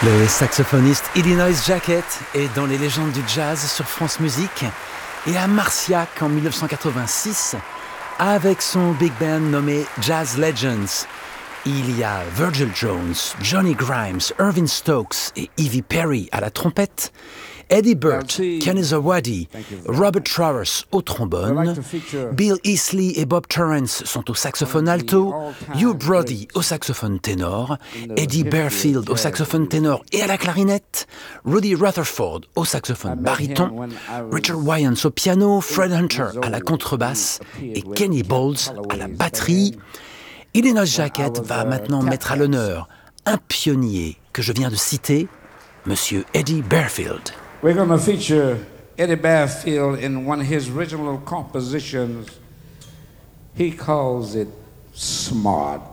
Le saxophoniste Illinois Jacquet est dans les légendes du jazz sur France Musique et à Marciac en 1986 avec son big band nommé Jazz Legends. Il y a Virgil Jones, Johnny Grimes, Irving Stokes et Evie Perry à la trompette, Eddie Burt, Kenny Zawadi, Robert Travers au trombone, Bill Easley et Bob Torrance sont au saxophone alto, Hugh Brody au saxophone ténor, Eddie Bearfield au saxophone ténor et à la clarinette, Rudy Rutherford au saxophone baryton, Richard Wyans au piano, Fred Hunter à la contrebasse et Kenny Bowles à la batterie. Illinois Jacquet va maintenant mettre à l'honneur un pionnier que je viens de citer, Monsieur Eddie Bearfield. We're going to feature Eddie Bearfield in one of his original compositions. He calls it Smart.